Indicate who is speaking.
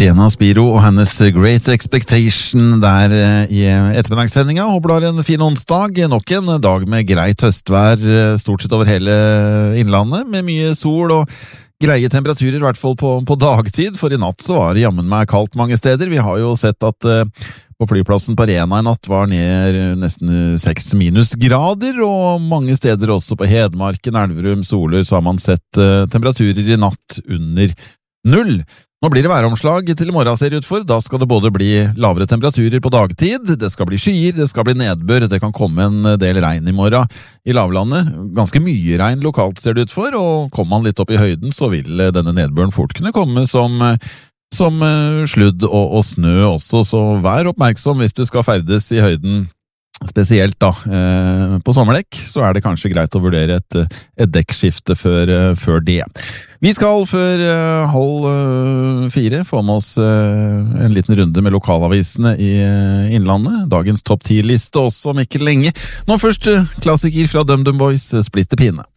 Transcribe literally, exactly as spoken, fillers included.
Speaker 1: Sienna Spiro og hennes Great Expectation der i ettermiddagssendinga. Håper du har en fin onsdag. Nok en dag med greit høstvær stort sett over hele innlandet, med mye sol og greie temperaturer, i hvert fall på, på dagtid. For i natt så var det jammen meg kaldt mange steder. Vi har jo sett at uh, på flyplassen på Rena i natt var ned nesten seks minusgrader, og mange steder også på Hedmarken, Elverum, Solør, så har man sett uh, temperaturer i natt under null. Nå blir det væromslag til i morgen, ser det ut for. Da skal det både bli lavere temperaturer på dagtid, det skal bli skyer, det skal bli nedbør, det kan komme en del regn i morgen i lavlandet. Ganske mye regn lokalt ser det ut for, og kommer man litt opp i høyden, så vil denne nedbøren fort kunne komme som, som sludd og, og snø også, så vær oppmerksom hvis du skal ferdes i høyden. Spesielt da, eh, på sommerdekk, så er det kanskje greit å vurdere et, et dekkskifte før, før det. Vi skal før eh, halv eh, fire få med oss eh, en liten runde med lokalavisene i eh, Innlandet. Dagens topp ti-liste også om ikke lenge. Nå først eh, klassiker fra DumDum Boys, Splitter Pine.